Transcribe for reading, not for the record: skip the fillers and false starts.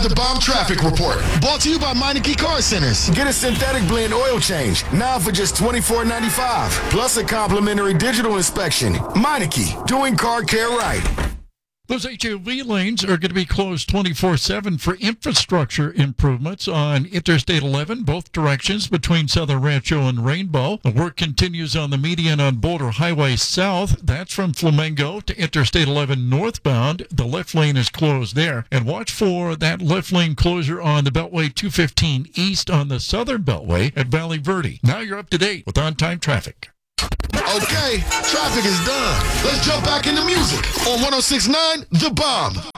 The Bomb Traffic Report. Brought to you by Meineke Car Centers. Get a synthetic blend oil change now for just $24.95. Plus a complimentary digital inspection. Meineke, doing car care right. Those HOV lanes are going to be closed 24/7 for infrastructure improvements on Interstate 11, both directions between Southern Rancho and Rainbow. The work continues on the median on Boulder Highway South. That's from Flamingo to Interstate 11 northbound. The left lane is closed there. And watch for that left lane closure on the Beltway 215 east on the Southern Beltway at Valley Verde. Now you're up to date with on-time traffic. Okay, traffic is done. Let's jump back into music on 106.9 The Bomb.